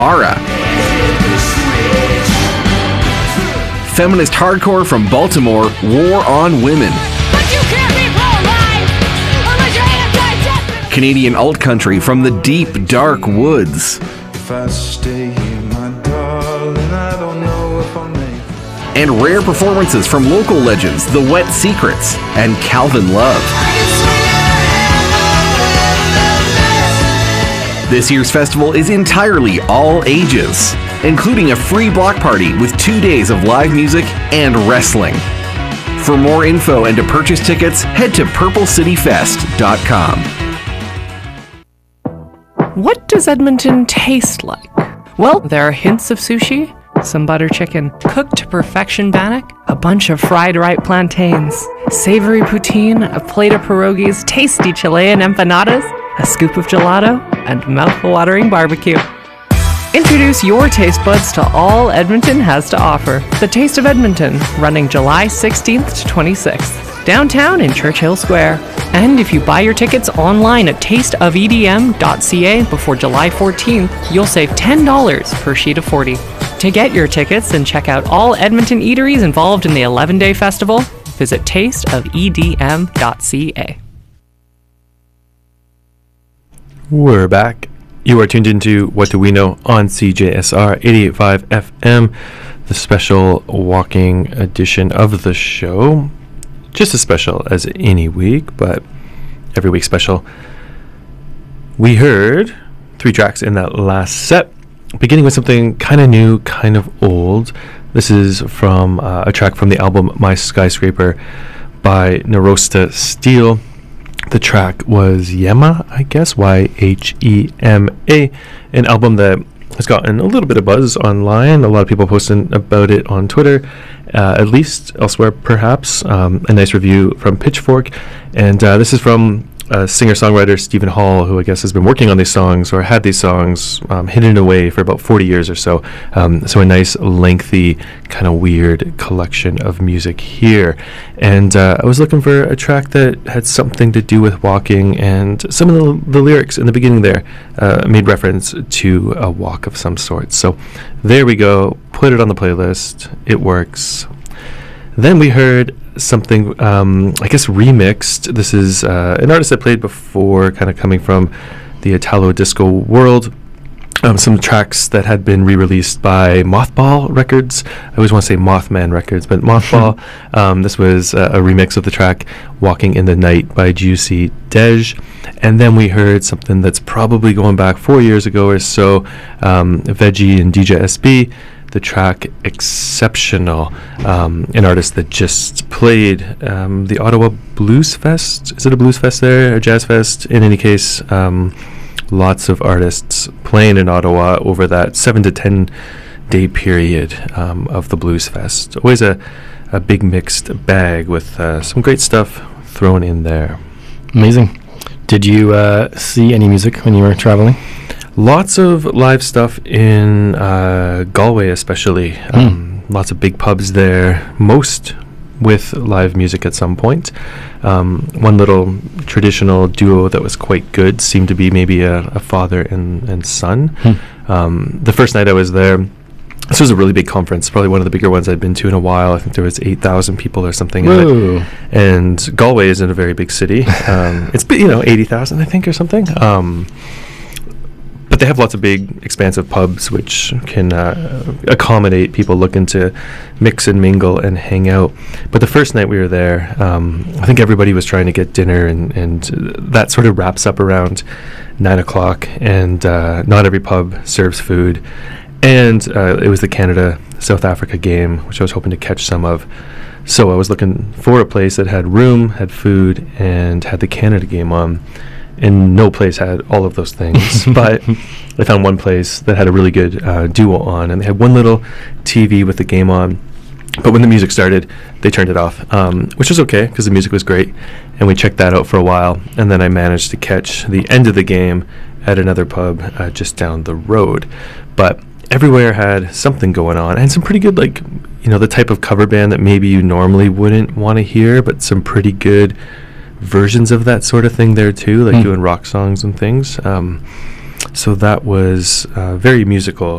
Ara. Feminist hardcore from Baltimore, War on Women. Canadian alt country from the deep, dark woods. And rare performances from local legends, The Wet Secrets and Calvin Love. This year's festival is entirely all ages, including a free block party with 2 days of live music and wrestling. For more info and to purchase tickets, head to purplecityfest.com. What does Edmonton taste like? Well, there are hints of sushi, some butter chicken, cooked to perfection bannock, a bunch of fried ripe plantains, savory poutine, a plate of pierogies, tasty Chilean empanadas, a scoop of gelato, and mouth-watering barbecue. Introduce your taste buds to all Edmonton has to offer. The Taste of Edmonton, running July 16th to 26th, downtown in Churchill Square. And if you buy your tickets online at tasteofedm.ca before July 14th, you'll save $10 per sheet of 40. To get your tickets and check out all Edmonton eateries involved in the 11-day festival, visit tasteofedm.ca. We're back. You are tuned into What Do We Know on CJSR 88.5 FM, the special walking edition of the show. Just as special as any week, but every week special. We heard 3 tracks in that last set, beginning with something kind of new, kind of old. This is from a track from the album My Skyscraper by Narosta Steel. The track was Yhema, I guess, Yhema, an album that has gotten a little bit of buzz online. A lot of people posting about it on Twitter, at least elsewhere perhaps. A nice review from Pitchfork. And this is from singer-songwriter Stephen Hall, who I guess has been working on these songs or had these songs hidden away for about 40 years or so. So a nice, lengthy, kind of weird collection of music here. And I was looking for a track that had something to do with walking, and some of the lyrics in the beginning there made reference to a walk of some sort. So there we go. Put it on the playlist. It works. Then we heard something, I guess, remixed. This is an artist I played before, kind of coming from the Italo disco world. Some tracks that had been re-released by Mothball Records. I always want to say Mothman Records, but Mothball. This was a remix of the track Walking in the Night by Juicy Dej. And then we heard something that's probably going back 4 years ago or so, Veggie and DJ SB. The track Exceptional, an artist that just played the Ottawa Blues Fest. Is it a Blues Fest there, or Jazz Fest? In any case, lots of artists playing in Ottawa over that 7 to 10 day period of the Blues Fest. Always a big mixed bag with some great stuff thrown in there. Amazing. Did you see any music when you were traveling? Lots of live stuff in Galway, especially. Lots of big pubs there, most with live music at some point. One little traditional duo that was quite good seemed to be maybe a father and son. The first night I was there, this was a really big conference, probably one of the bigger ones I'd been to in a while. I think there was 8,000 people or something in it. And Galway isn't a very big city. It's 80,000, I think, or something. But they have lots of big, expansive pubs which can accommodate people looking to mix and mingle and hang out. But the first night we were there, I think everybody was trying to get dinner, and that sort of wraps up around 9 o'clock, and not every pub serves food. And it was the Canada-South Africa game, which I was hoping to catch some of. So I was looking for a place that had room, had food, and had the Canada game on. And no place had all of those things, but I found one place that had a really good duo on, and they had one little TV with the game on. But when the music started, they turned it off, which was okay because the music was great, and we checked that out for a while. And then I managed to catch the end of the game at another pub just down the road. But everywhere had something going on, and some pretty good, the type of cover band that maybe you normally wouldn't want to hear, but some pretty good versions of that sort of thing there too, doing rock songs and things. So that was very musical.